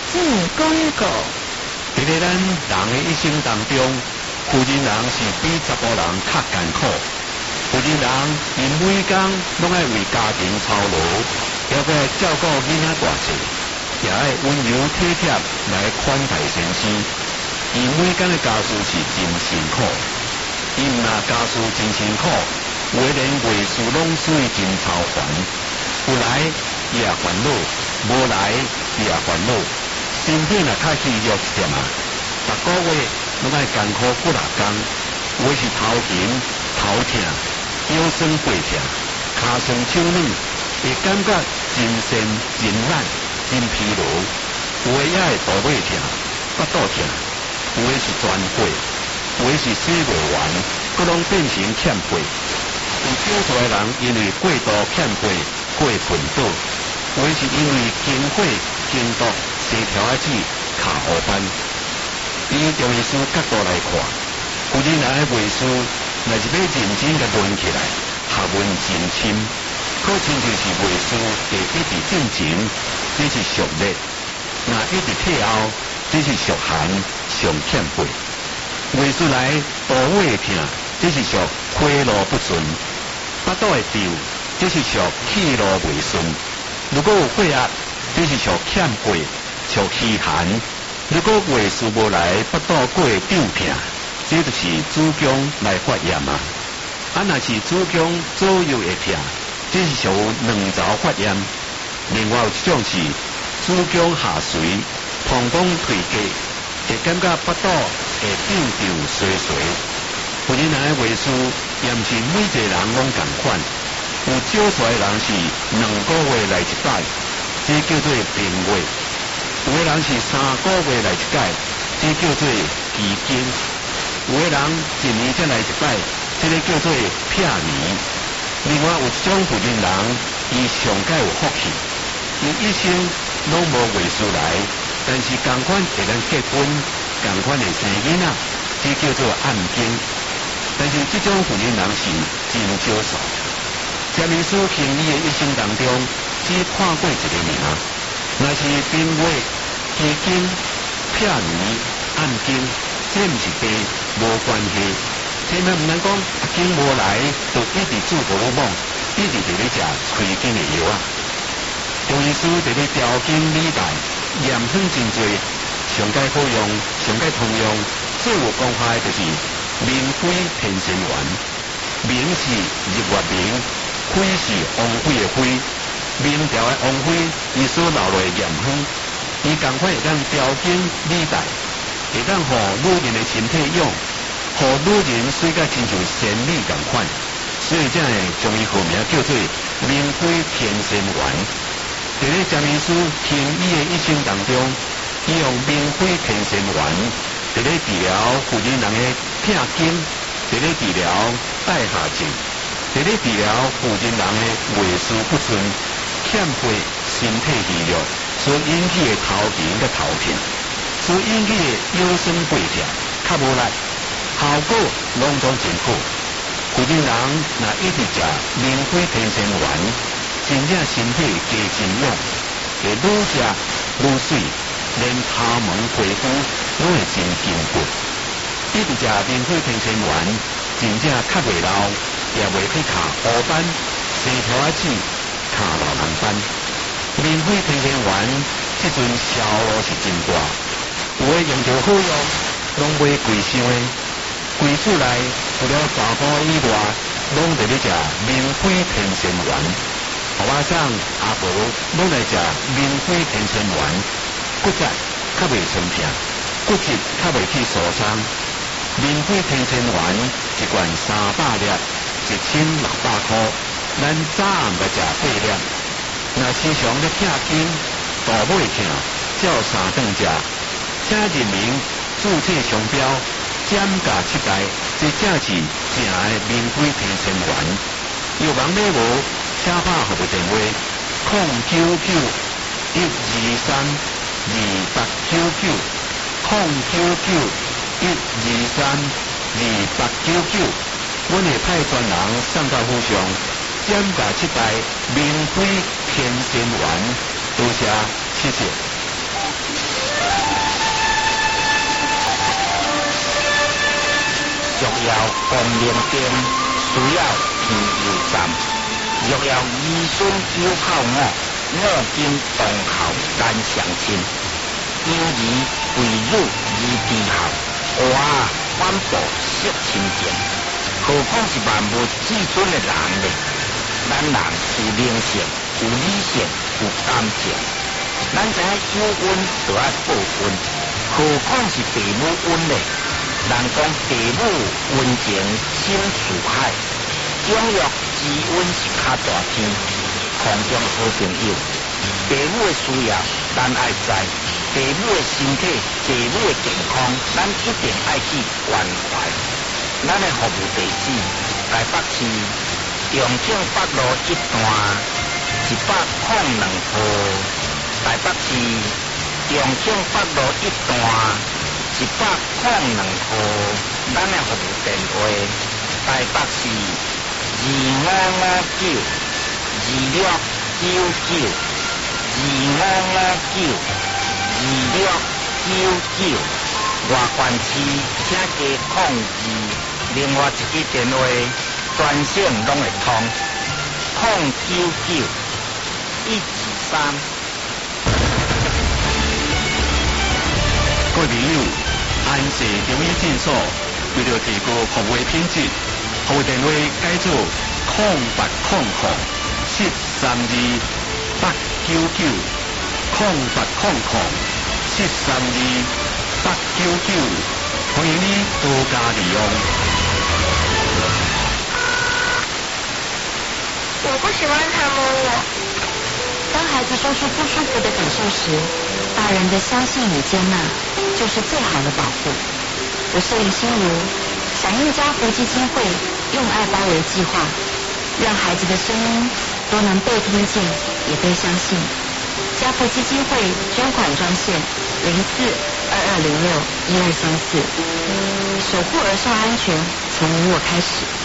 广告。 伫咧咱人的一生当中，负责人是比查甫人较艰苦。负责人因每工拢爱为家庭操劳，还要照顾囡仔大细，也爱温柔体贴来款待先生。伊每工的家事是真辛苦，伊若家事真辛苦，为人为事拢属于真操烦。有来伊也烦恼，无来伊也烦恼。身体若较虚弱一点啊，逐个月拢爱艰苦几6工，有的是头晕、头痛、腰酸背痛、骹酸手软，会感觉真身真懒、真疲劳。有的也会肚尾痛、腹肚痛，有的是全过，有的是洗袂完，佫拢变成欠费。有少数的人因为过度欠费、过分倒，有的是因为经火、经毒。生条仔子卡黑斑，以中医师角度来看，有人来的卫师，若是要认真甲论起来，学问真深，可亲就是卫师会一直进前，这是属热；若一直退后，这是属寒，上欠费。卫师来肚胃痛，这是属火路不顺；腹肚会胀，这是属气路未顺。如果有血压，这是属欠费。属虚寒，如果胃数无来，腹肚过会胀痛，这就是子宫来发炎啊。若是子宫左右会痛，这是属卵巢发炎。另外有一种是子宫下垂、膀胱退低，会感觉腹肚会胀胀衰衰。有人来胃数，也毋是每一个人拢同款，有少数的人是2个月来一摆，这叫做病月。有的人是3个月来一届，这叫做期经；有的人1年才来一摆，这个叫做撇年。另外有一种负责人，伊上界有福气，伊一生拢无月事来，但是同款会当结婚，同款会生囡仔，这叫做暗经。但是这种负责人是真少数。嘉明师行医的一生当中，只看过一个名。若是病月、期经、撇年、暗经，这毋是病，无关系。千万毋能讲经无来，就一直治无猛，一直伫咧食催经的药啊。中医师伫咧调经理大，验分真多，上界好用、上界通用，最有讲法的就是明灰天仙丸。明是日月明，灰是王辉的辉。明朝的王辉，伊所留落的盐香，伊同款会当调经理大，会当互女人的身体用，互女人水甲亲像仙女同款，所以才会将伊号名叫做明辉天仙丸。伫咧嘉明师行医的一生当中，伊用明辉天仙丸，伫咧治疗妇人人的痛经，伫咧治疗带下症，伫咧治疗妇人人的月事不顺。欠费身体虚弱，所引起的头晕甲头痛，所引起的腰酸背痛，较无力，效果拢总真好。有的人若一直食明辉天仙丸，真正身体加真勇，会愈食愈水，连头毛皮肤拢会真坚固。一直食明辉天仙丸，真正较袂老，也袂去卡黑斑、生条仔子。卡老人斑，明辉天仙丸，这阵销路是真大，有的用着好用，拢买贵伤的。贵厝内除了查甫以外，拢伫咧食明辉天仙丸。后仔生阿婆拢来食明辉天仙丸，骨质较袂酸痛，骨质较袂去受伤。明辉天仙丸一罐300粒，1600块。咱早暗来食8粒，若时常咧痛经、肚尾痛，照3顿食，请认明注册商标，减价7台，这正是正的明辉天仙丸。有网买无，请打服务电话：099-123-2899，099-123-2899，阮会派专人送到府上。减价7台明辉天仙丸，多谢，谢谢。 若要光明灯，需要天油站。若要儿孙九孝五，五经同孝难相亲。因而为汝而地孝，哇，反哺惜亲情。何况是万物至尊的人呢？咱人有灵性，有理性，有感情。咱知影有恩就要报恩，何况是父母恩呢？人讲父母恩情深似海，养育之恩是较大天。空中好朋友，父母的需要咱爱知，父母的身体、父母的健康，咱一定爱去关怀。咱的服务地址，台北市永庆北路1段102号，台北市永庆北路1段102号。咱的服务电话，台北市25592699，25592699。外县市请加02，另外一支电话专线拢会通，099-123。 各位朋友，安氏中医诊所为了提高服务品质，服务电话改做0800-732-899，0800-732-899，欢迎你多加利用。 我不喜欢他摸我。 当孩子说出不舒服的感受时，大人的相信与接纳就是最好的保护。我是林心如，响应家福基金会用爱包围计划，让孩子的声音都能被听见，也被相信。家福基金会捐款专线04-2206-1234，守护儿少安全从你我开始。